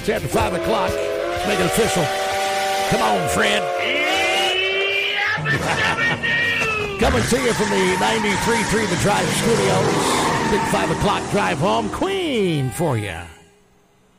It's after 5 o'clock. Let's make it official. Come on, Fred. Coming to you from the 93.3 The Drive Studios. Big 5 o'clock drive home. Queen for you.